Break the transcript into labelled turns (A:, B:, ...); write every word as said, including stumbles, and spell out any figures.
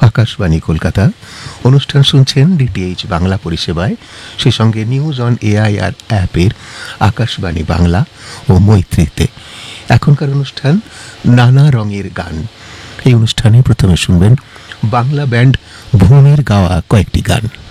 A: আকাশবাণী কলকাতা। অনুষ্ঠান শুনছেন ডিটিএইচ বাংলা পরিষেবায়, সেই সঙ্গে নিউজ অন এআইআর অ্যাপের আকাশবাণী বাংলা ও মৈত্রীতে। এখনকার অনুষ্ঠান নানা রঙের গান। এই অনুষ্ঠানে প্রথমে শুনবেন বাংলা ব্যান্ড ভূমির গাওয়া কয়েকটি গান।